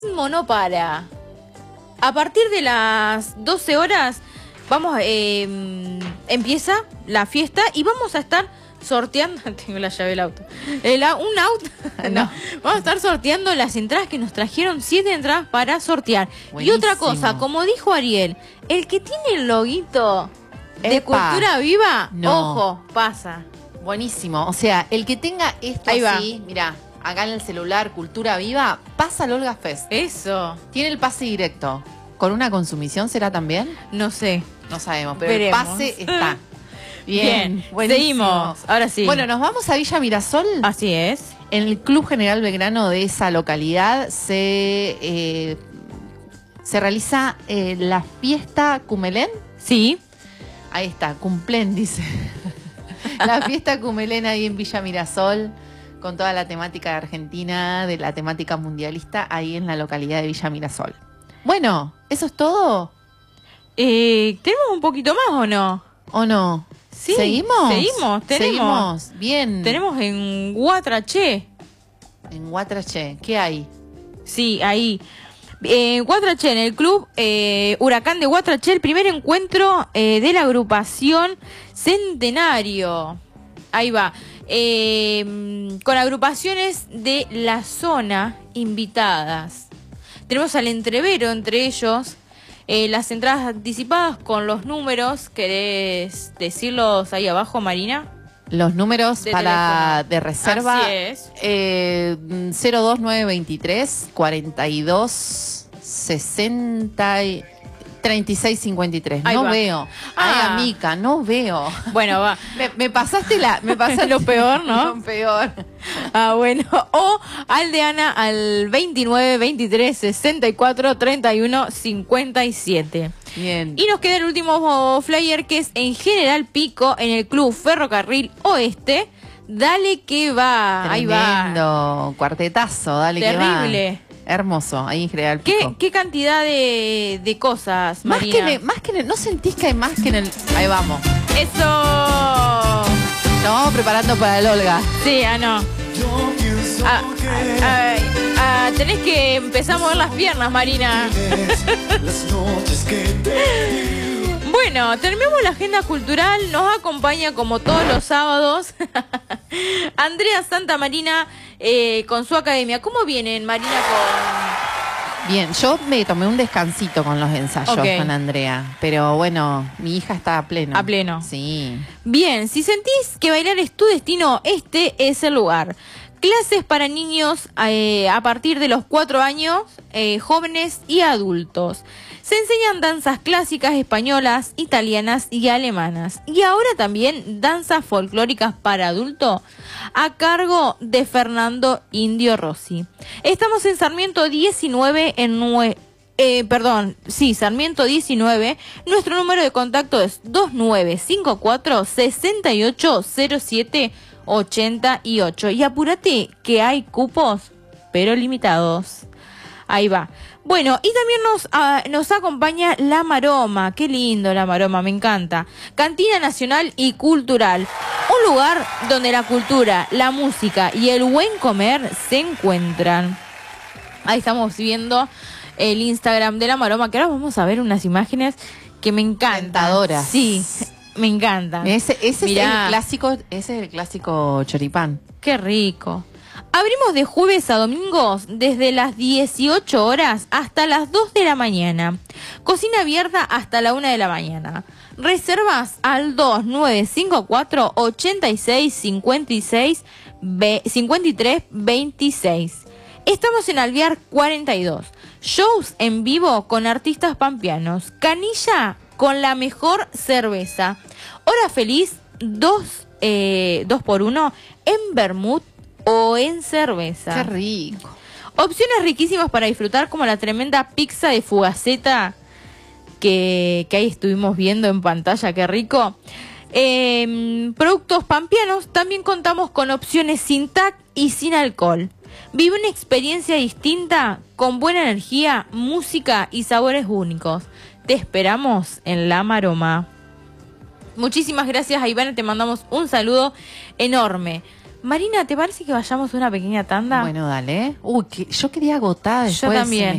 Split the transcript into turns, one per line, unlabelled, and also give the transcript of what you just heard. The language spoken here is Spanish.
No para. A partir de las 12 horas empieza la fiesta y vamos a estar sorteando. Tengo la llave del auto. ¿Un auto? No. Vamos a estar sorteando las entradas que nos trajeron, 7 entradas para sortear. Buenísimo. Y otra cosa, como dijo Ariel, el que tiene el loguito de Cultura Viva, ojo, pasa.
Buenísimo. O sea, el que tenga esto así, mirá, acá en el celular, Cultura Viva, pasa al Olga Fest.
Eso.
Tiene el pase directo. ¿Con una consumición será también?
No sé.
No sabemos, pero
veremos.
El pase está.
Bien, seguimos. Ahora sí.
Bueno, nos vamos a Villa Mirasol.
Así es.
En el Club General Belgrano de esa localidad se realiza la fiesta Cumelén.
Sí.
Ahí está, Cumplen, dice. La fiesta Cumelén ahí en Villa Mirasol, con toda la temática de Argentina, de la temática mundialista, ahí en la localidad de Villa Mirasol. Bueno, ¿eso es todo?
¿Tenemos un poquito más o no?
¿O no?
Sí.
¿Seguimos?
Tenemos.
Seguimos, bien.
Tenemos en Guatraché.
En Guatraché, ¿qué hay?
Sí, ahí. En Guatraché, en el club Huracán de Guatraché, el primer encuentro de la agrupación Centenario. Ahí va. Con agrupaciones de la zona invitadas. Tenemos al Entrevero entre ellos. Las entradas anticipadas con los números. ¿Querés decirlos ahí abajo, Marina?
Los números de reserva.
Así es.
02923 42 60 36 53. No veo. Ay, amiga, no veo.
Bueno, va.
Me pasaste
lo peor, ¿no?
Lo peor.
Ah, bueno. O Aldeana al 29 23 64 31 57.
Bien.
Y nos queda el último flyer, que es en General Pico, en el Club Ferrocarril Oeste. Dale que va.
Tremendo.
Ahí va.
Cuartetazo, dale que va.
Terrible.
Hermoso, ahí en General Pico.
¿Qué cantidad de cosas, Marina?
Más que en el, ¿no sentís que hay más que en el...? Ahí vamos.
¡Eso!
No, preparando para el Olga.
Sí, no. Tenés que empezar a mover las piernas, Marina. Bueno, terminamos la agenda cultural. Nos acompaña, como todos los sábados, Andrea Santamarina con su academia. ¿Cómo vienen, Marina,
Bien, yo me tomé un descansito con los ensayos con Andrea, pero bueno, mi hija está a pleno.
A pleno.
Sí.
Bien, si sentís que bailar es tu destino, este es el lugar. Clases para niños a partir de los 4 años, jóvenes y adultos. Se enseñan danzas clásicas españolas, italianas y alemanas. Y ahora también danzas folclóricas para adulto a cargo de Fernando Indio Rossi. Estamos en Sarmiento 19 Sarmiento 19. Nuestro número de contacto es 2954 6807 88. Y apúrate que hay cupos, pero limitados. Ahí va. Bueno, y también nos acompaña La Maroma. Qué lindo La Maroma, me encanta. Cantina Nacional y Cultural. Un lugar donde la cultura, la música y el buen comer se encuentran. Ahí estamos viendo el Instagram de La Maroma, que ahora vamos a ver unas imágenes que me encantan.
Tentadoras.
Sí, me encantan.
Ese es el clásico choripán.
Qué rico. Abrimos de jueves a domingos desde las 18 horas hasta las 2 de la mañana. Cocina abierta hasta la 1 de la mañana. Reservas al 2954 86 56 53 26. Estamos en Alvear 42. Shows en vivo con artistas pampeanos. Canilla con la mejor cerveza. Hora feliz 2 por 1 en vermut o en cerveza.
Qué rico.
Opciones riquísimas para disfrutar, como la tremenda pizza de Fugaceta que ahí estuvimos viendo en pantalla. Qué rico. Productos pampeanos. También contamos con opciones sin TAC y sin alcohol. Vive una experiencia distinta con buena energía, música y sabores únicos. Te esperamos en La Maroma. Muchísimas gracias, a Ivana, te mandamos un saludo enorme. Marina, ¿te parece que vayamos a una pequeña tanda?
Bueno, dale. Uy, yo quedé agotada después.
Yo también.